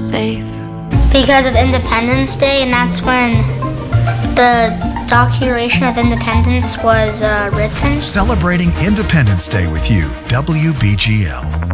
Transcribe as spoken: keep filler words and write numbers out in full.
safe. Because it's Independence Day, and that's when the Declaration of Independence was uh, written. Celebrating Independence Day with you, W B G L.